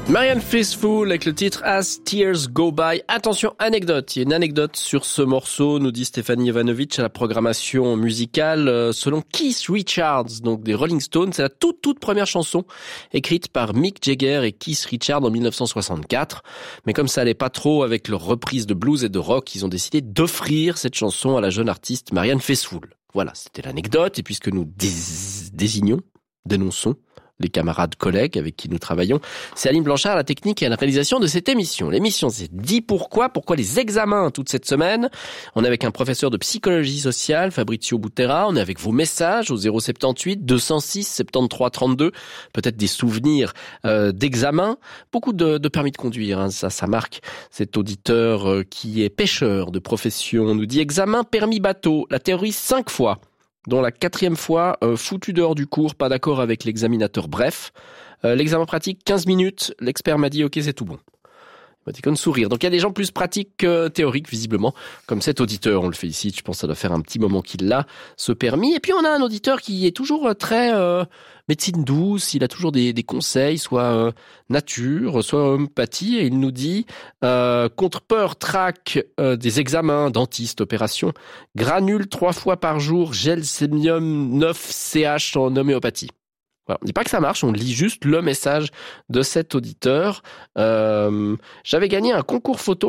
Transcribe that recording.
Marianne Faithfull avec le titre As Tears Go By. Attention, anecdote. Il y a une anecdote sur ce morceau, nous dit Stéphanie Jovanovic à la programmation musicale. Selon Keith Richards, donc des Rolling Stones, c'est la toute première chanson écrite par Mick Jagger et Keith Richards en 1964. Mais comme ça allait pas trop avec leur reprise de blues et de rock, ils ont décidé d'offrir cette chanson à la jeune artiste Marianne Faithfull. Voilà, c'était l'anecdote. Et puisque nous dénonçons les camarades collègues avec qui nous travaillons, c'est Aline Blanchard à la technique et à la réalisation de cette émission. L'émission, c'est Dis pourquoi les examens toute cette semaine. On est avec un professeur de psychologie sociale, Fabrizio Butera. On est avec vos messages au 078 206 73 32. Peut-être des souvenirs d'examens. Beaucoup de permis de conduire, hein. Ça marque cet auditeur qui est pêcheur de profession. On nous dit examen permis bateau. La théorie 5 fois. Dont la 4e fois, foutu dehors du cours, pas d'accord avec l'examinateur, bref. L'examen pratique, 15 minutes, l'expert m'a dit « Ok, c'est tout bon ». Il m'a dit comme sourire. Donc il y a des gens plus pratiques que théoriques, visiblement, comme cet auditeur, on le félicite, je pense que ça doit faire un petit moment qu'il l'a, ce permis. Et puis on a un auditeur qui est toujours très médecine douce, il a toujours des conseils, soit nature, soit homéopathie, et il nous dit contre peur, trac des examens, dentiste, opération, granule 3 fois par jour, gel sémium 9 CH en homéopathie. Voilà. On ne dit pas que ça marche, on lit juste le message de cet auditeur. J'avais gagné un concours photo